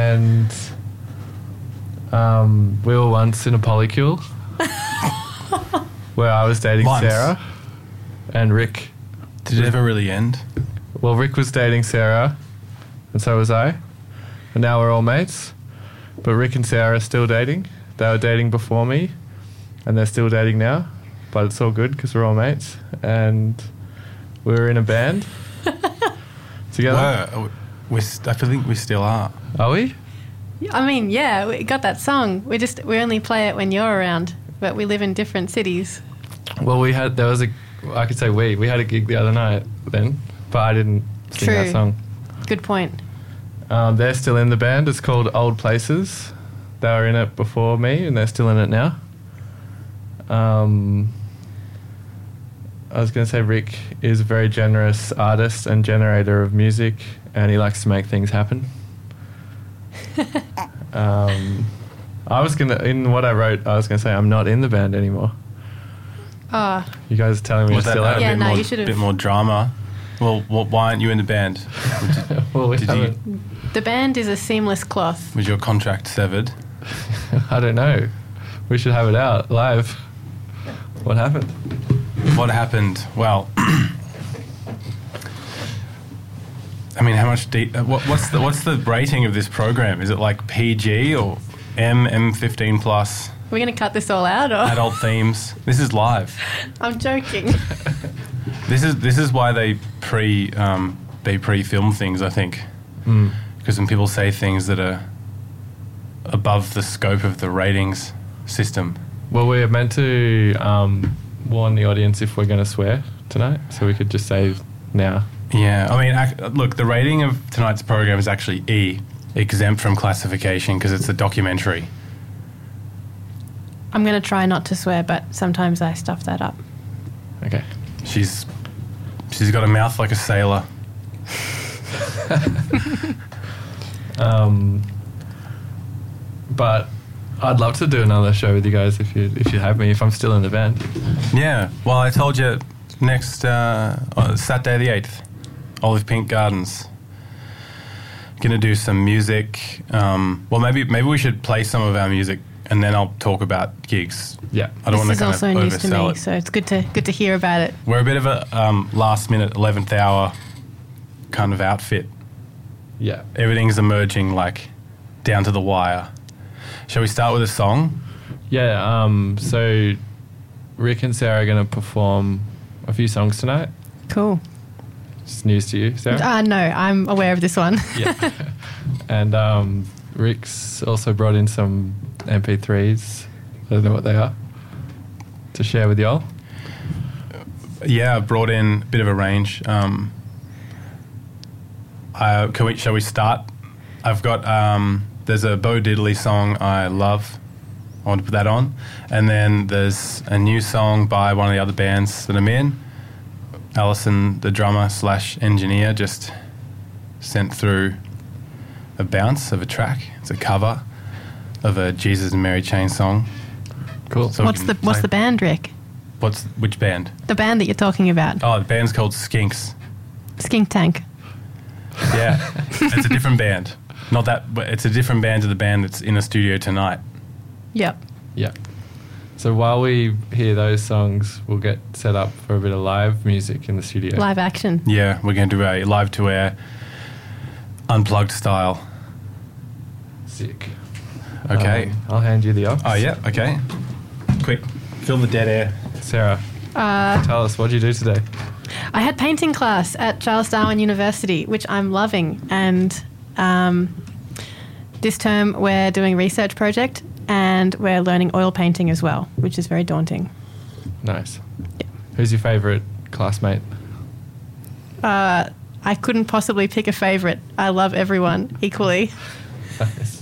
And we were once in a polycule where I was dating Sarah and Rick. Did it ever really end? Well, Rick was dating Sarah and so was I. And now we're all mates. But Rick and Sarah are still dating. They were dating before me and they're still dating now. But it's all good because we're all mates. And we were in a band together. I think we still are. Are we? I mean, yeah, we got that song. We only play it when you're around, but we live in different cities. Well, I could say we had a gig the other night then, but I didn't sing that song. Good point. They're still in the band. It's called Old Places. They were in it before me and they're still in it now. I was going to say Rick is a very generous artist and generator of music, and he likes to make things happen. In what I wrote, I was going to say I'm not in the band anymore. You guys are telling me you're still out. Yeah, no, you should have. A bit more drama. Well, why aren't you in the band? The band is a seamless cloth. Was your contract severed? I don't know. We should have it out live. What happened? What happened? Well, I mean, how much? What's the rating of this program? Is it like PG or M15 plus? We're going to cut this all out, or adult themes? This is live. I'm joking. This is why they pre-film things, I think, because when people say things that are above the scope of the ratings system. Well, we're meant to warn the audience if we're going to swear tonight, so we could just say now. Yeah, I mean, look, the rating of tonight's program is actually E, exempt from classification, because it's a documentary. I'm going to try not to swear, but sometimes I stuff that up. Okay. She's got a mouth like a sailor. But I'd love to do another show with you guys if you have me, if I'm still in the band. Yeah. Well, I told you next Saturday the 8th, Olive Pink Gardens. Going to do some music. Well, maybe we should play some of our music and then I'll talk about gigs. Yeah. I don't want to kind of oversell it. This is also news to me, so it's good to hear about it. We're a bit of a last minute, 11th hour kind of outfit. Yeah. Everything's emerging like down to the wire. Shall we start with a song? Yeah, so Rick and Sarah are going to perform a few songs tonight. Cool. It's news to you, Sarah? No, I'm aware of this one. Yeah. And Rick's also brought in some MP3s. I don't know what they are. To share with y'all. Yeah, I brought in a bit of a range. Shall we start? I've got... there's a Bo Diddley song I love. I want to put that on. And then there's a new song by one of the other bands that I'm in. Alison, the drummer / engineer, just sent through a bounce of a track. It's a cover of a Jesus and Mary Chain song. Cool. So what's the band, Rick? Which band? The band that you're talking about. Oh, the band's called Skinks. Skink Tank. Yeah, it's a different band. Not that, but it's a different band to the band that's in the studio tonight. Yep. Yeah. So while we hear those songs, we'll get set up for a bit of live music in the studio. Live action. Yeah, we're going to do a live to air, unplugged style. Sick. Okay. I'll hand you the aux. Oh, yeah, okay. Quick, fill the dead air. Sarah, tell us, what did you do today? I had painting class at Charles Darwin University, which I'm loving. And this term we're doing a research project and we're learning oil painting as well, which is very daunting. Nice. Yeah. Who's your favourite classmate? I couldn't possibly pick a favourite. I love everyone equally. Nice.